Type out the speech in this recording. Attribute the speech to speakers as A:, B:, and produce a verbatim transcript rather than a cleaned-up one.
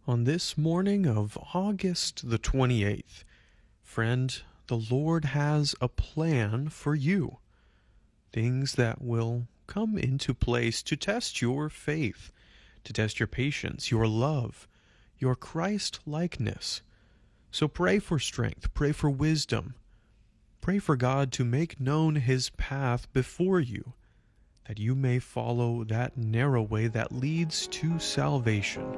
A: On this morning of August the twenty-eighth, friend, the Lord has a plan for you. Things that will come into place to test your faith, to test your patience, your love, your Christ-likeness. So pray for strength, pray for wisdom, pray for God to make known His path before you, that you may follow that narrow way that leads to salvation.